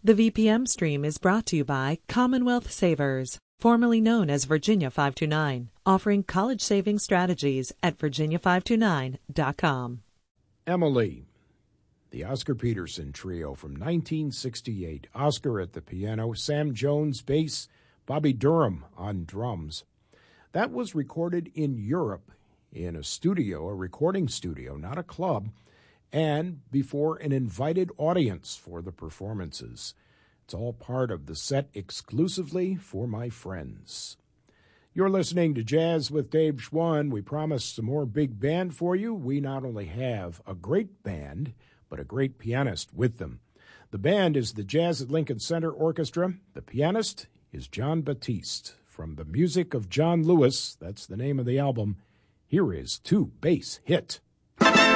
The VPM stream is brought to you by Commonwealth Savers, formerly known as Virginia 529, offering college saving strategies at virginia529.com. Emily, the Oscar Peterson Trio from 1968. Oscar at the piano, Sam Jones bass, Bobby Durham on drums. That was recorded in Europe in a studio, a recording studio, not a club, and before an invited audience for the performances. It's all part of the set exclusively for my friends. You're listening to Jazz with Dave Schwann. We promised some more big band for you. We not only have a great band, but a great pianist with them. The band is the Jazz at Lincoln Center Orchestra. The pianist is Jon Batiste. From the music of John Lewis, that's the name of the album, here is Two Bass Hit.